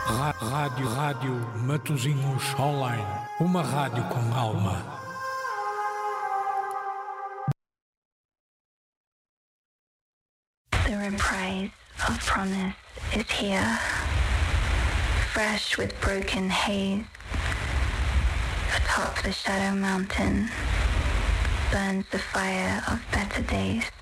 Rádio Matosinhos Online. Uma rádio com alma. The reprise of promise is here, fresh with broken haze. Atop the shadow mountain burns the fire of better days.